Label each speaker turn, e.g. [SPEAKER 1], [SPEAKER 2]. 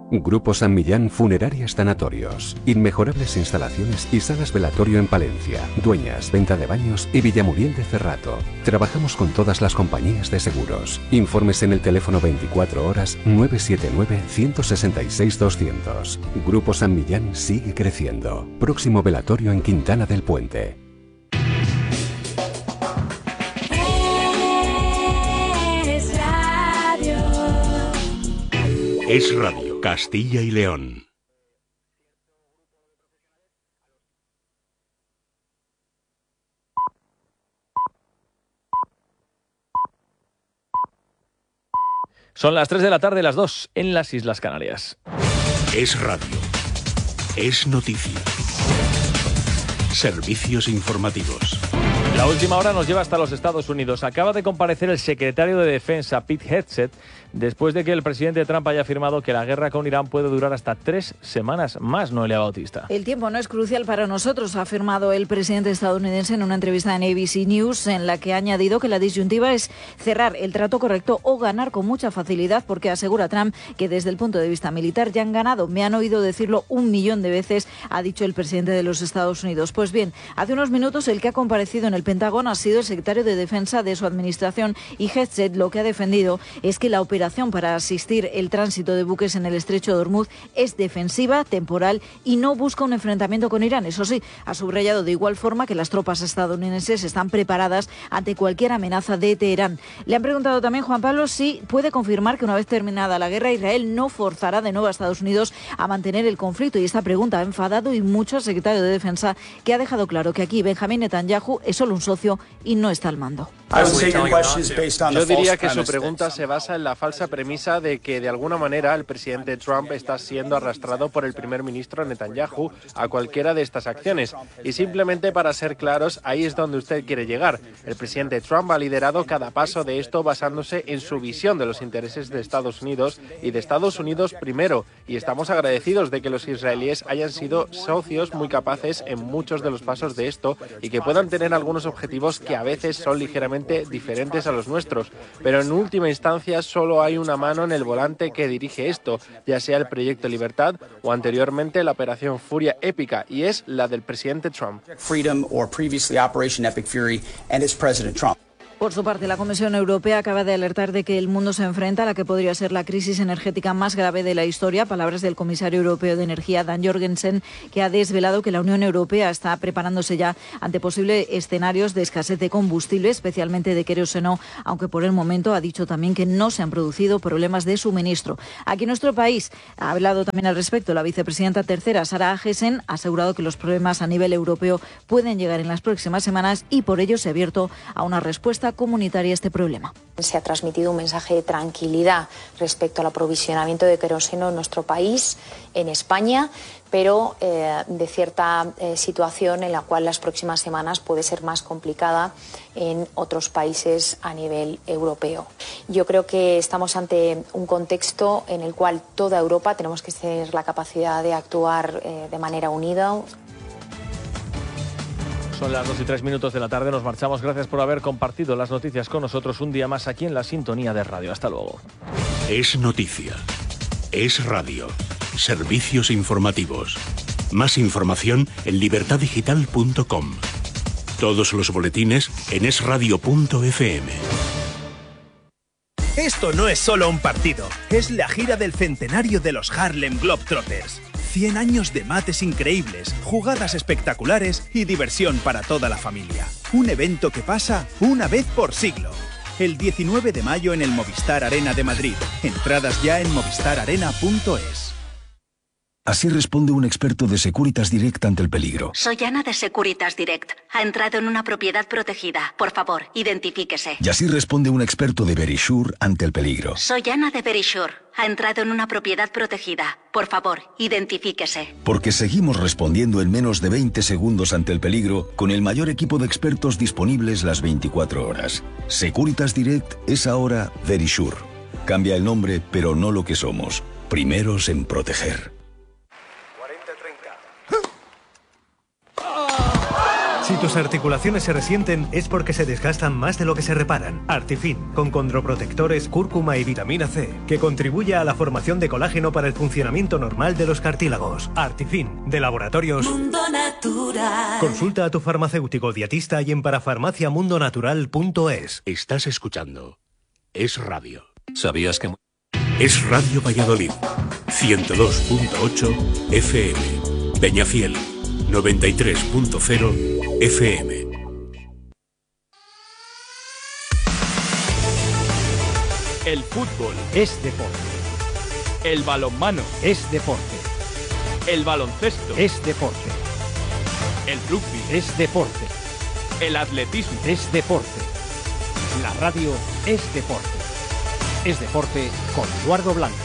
[SPEAKER 1] Grupo San Millán Funerarias Tanatorios. Inmejorables instalaciones y salas velatorio en Palencia, Dueñas, venta de baños y Villamuriel de Cerrato. Trabajamos con todas las compañías de seguros. Informes en el teléfono 24 horas 979-166-200. Grupo San Millán sigue creciendo. Próximo velatorio en Quintana del Puente.
[SPEAKER 2] Es Radio Castilla y León.
[SPEAKER 3] Son las 3 de la tarde, las 2 en las Islas Canarias.
[SPEAKER 2] Es radio. Es noticia. Servicios informativos.
[SPEAKER 3] La última hora nos lleva hasta los Estados Unidos. Acaba de comparecer el secretario de Defensa, Pete Hegseth, después de que el presidente Trump haya afirmado que la guerra con Irán puede durar hasta 3 semanas más, Noelia Bautista.
[SPEAKER 4] El tiempo no es crucial para nosotros, ha afirmado el presidente estadounidense en una entrevista en ABC News, en la que ha añadido que la disyuntiva es cerrar el trato correcto o ganar con mucha facilidad, porque asegura Trump que desde el punto de vista militar ya han ganado. Me han oído decirlo 1.000.000 de veces, ha dicho el presidente de los Estados Unidos. Pues bien, hace unos minutos el que ha comparecido en el Pentágono ha sido el secretario de Defensa de su administración, y Hegseth lo que ha defendido es que la operación para asistir el tránsito de buques en el estrecho de Hormuz es defensiva, temporal y no busca un enfrentamiento con Irán. Eso sí, ha subrayado de igual forma que las tropas estadounidenses están preparadas ante cualquier amenaza de Teherán. Le han preguntado también, Juan Pablo, si puede confirmar que una vez terminada la guerra, Israel no forzará de nuevo a Estados Unidos a mantener el conflicto, y esta pregunta ha enfadado y mucho al secretario de Defensa, que ha dejado claro que aquí Benjamín Netanyahu es solo un socio y no está al mando.
[SPEAKER 5] Yo diría que su pregunta se basa en la falsa premisa de que de alguna manera el presidente Trump está siendo arrastrado por el primer ministro Netanyahu a cualquiera de estas acciones. Y simplemente para ser claros, ahí es donde usted quiere llegar. El presidente Trump ha liderado cada paso de esto basándose en su visión de los intereses de Estados Unidos y de Estados Unidos primero. Y estamos agradecidos de que los israelíes hayan sido socios muy capaces en muchos de los pasos de esto y que puedan tener algunos objetivos que a veces son ligeramente diferentes a los nuestros, pero en última instancia solo hay una mano en el volante que dirige esto, ya sea el Proyecto Libertad o anteriormente la Operación Furia Épica, y es la del presidente Trump.
[SPEAKER 6] Freedom or previously Operation Epic Fury and its President Trump.
[SPEAKER 4] Por su parte, la Comisión Europea acaba de alertar de que el mundo se enfrenta a la que podría ser la crisis energética más grave de la historia. Palabras del comisario europeo de Energía, Dan Jorgensen, que ha desvelado que la Unión Europea está preparándose ya ante posibles escenarios de escasez de combustible, especialmente de queroseno, aunque por el momento ha dicho también que no se han producido problemas de suministro. Aquí en nuestro país ha hablado también al respecto la vicepresidenta tercera, Sara Agesen, ha asegurado que los problemas a nivel europeo pueden llegar en las próximas semanas y por ello se ha abierto a una respuesta comunitaria a este problema.
[SPEAKER 7] Se ha transmitido un mensaje de tranquilidad respecto al aprovisionamiento de queroseno en nuestro país, en España, pero de cierta situación en la cual las próximas semanas puede ser más complicada en otros países a nivel europeo. Yo creo que estamos ante un contexto en el cual toda Europa tenemos que tener la capacidad de actuar de manera unida.
[SPEAKER 3] Son las 2:03 de la tarde, nos marchamos. Gracias por haber compartido las noticias con nosotros un día más aquí en la sintonía de radio. Hasta luego.
[SPEAKER 2] Es noticia. Es radio. Servicios informativos. Más información en libertadigital.com. Todos los boletines en esradio.fm.
[SPEAKER 8] Esto no es solo un partido, es la gira del centenario de los Harlem Globetrotters. 100 años de mates increíbles, jugadas espectaculares y diversión para toda la familia. Un evento que pasa una vez por siglo. El 19 de mayo en el Movistar Arena de Madrid. Entradas ya en movistararena.es.
[SPEAKER 9] Así responde un experto de Securitas Direct ante el peligro.
[SPEAKER 10] Soy Ana de Securitas Direct. Ha entrado en una propiedad protegida. Por favor, identifíquese.
[SPEAKER 9] Y así responde un experto de Verisure ante el peligro.
[SPEAKER 10] Soy Ana de Verisure. Ha entrado en una propiedad protegida. Por favor, identifíquese.
[SPEAKER 9] Porque seguimos respondiendo en menos de 20 segundos ante el peligro con el mayor equipo de expertos disponibles las 24 horas. Securitas Direct es ahora Verisure. Cambia el nombre, pero no lo que somos. Primeros en proteger.
[SPEAKER 11] Si Si tus articulaciones se resienten es porque se desgastan más de lo que se reparan. Artifin, con condroprotectores, cúrcuma y vitamina C, que contribuye a la formación de colágeno para el funcionamiento normal de los cartílagos. Artifin, de Laboratorios
[SPEAKER 12] Mundo Natural.
[SPEAKER 11] Consulta a tu farmacéutico dietista y en parafarmaciamundonatural.es.
[SPEAKER 2] Estás escuchando Es Radio.
[SPEAKER 13] ¿Sabías que...?
[SPEAKER 2] Es Radio Valladolid, 102.8 FM. Peñafiel, 93.0 FM.
[SPEAKER 14] El fútbol es deporte. El balonmano es deporte. El baloncesto es deporte. El rugby es deporte. El atletismo es deporte. La radio es deporte. Es deporte con Eduardo Blanco.